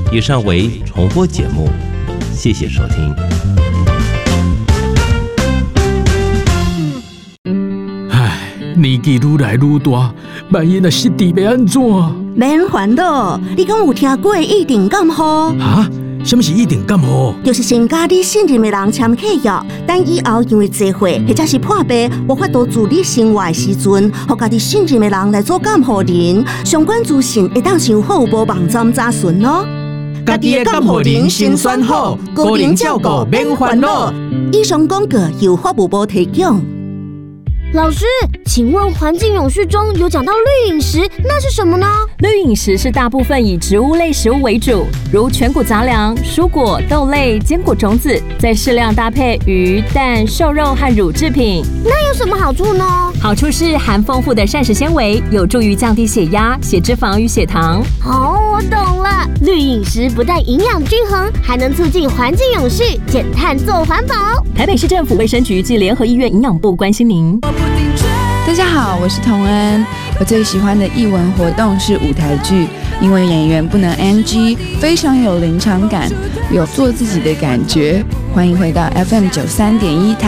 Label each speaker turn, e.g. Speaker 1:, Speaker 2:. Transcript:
Speaker 1: 以上为重播节目，谢谢收听。
Speaker 2: 年纪愈来愈大，万一若失智要安怎？
Speaker 3: 免烦恼，你敢有听过一定感冒？
Speaker 2: 哈？什么是一定感冒？
Speaker 3: 就是先甲你信任的人签契约，等以后因为聚会或者是破病，无法度自理生活的时阵，互家己信任的人来做监护人。相关资讯会当上好无网站查询哦。
Speaker 4: 家己的监护人先选好，个人照顾免烦恼。
Speaker 3: 以上广告由法务部提供。
Speaker 5: 老师，请问环境永续中有讲到绿饮食，那是什么呢？
Speaker 6: 绿饮食是大部分以植物类食物为主，如全谷杂粮、蔬果、豆类、坚果、种子，再适量搭配鱼、蛋、瘦肉和乳制品。
Speaker 5: 那有什么好处呢？
Speaker 6: 好处是含丰富的膳食纤维，有助于降低血压、血脂肪与血糖。
Speaker 5: 我懂了，绿饮食不但营养均衡，还能促进环境永续，减碳做环保。
Speaker 6: 台北市政府卫生局及联合医院营养部关心您。
Speaker 7: 大家好，我是童恩。我最喜欢的艺文活动是舞台剧，因为演员不能 NG， 非常有临场感，有做自己的感觉。欢迎回到FM 93.1台